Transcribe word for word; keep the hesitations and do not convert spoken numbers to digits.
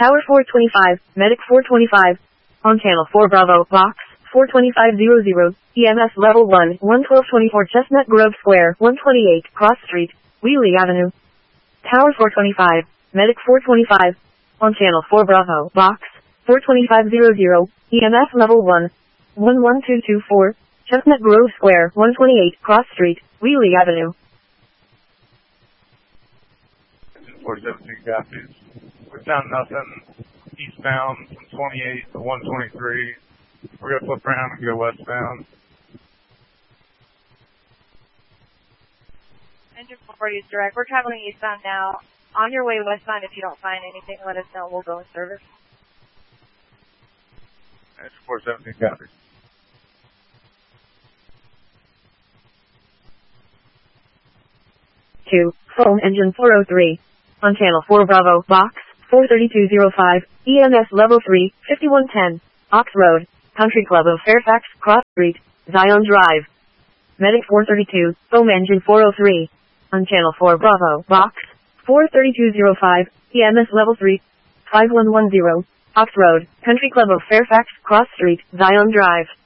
Tower four twenty-five, Medic four twenty-five. On channel four Bravo, box, four twenty-five hundred, E M S level one, one twelve twenty-four Chestnut Grove Square, one twenty-eight, Cross Street, Wheelie Avenue. Tower four twenty-five, Medic four twenty-five. On channel four Bravo, box, four twenty-five hundred, E M S level one, one one two two four, Chestnut Grove Square, one twenty-eight, Cross Street, Wheelie Avenue. four seventeen copies. We found nothing eastbound from twenty-eight to one twenty-three. We're going to flip around and go westbound. Engine four forty is direct. We're traveling eastbound now. On your way westbound, if you don't find anything, let us know. We'll go in service. That's four seventeen copies. two, phone engine four oh three. On channel four Bravo, box, four thirty-two oh five, E M S level three, fifty-one ten, Ox Road, Country Club of Fairfax, Cross Street, Zion Drive. Medic four thirty-two, phone engine four oh three. On channel four Bravo, box, four thirty-two oh five, E M S level three, five one one zero, Ox Road, Country Club of Fairfax, Cross Street, Zion Drive.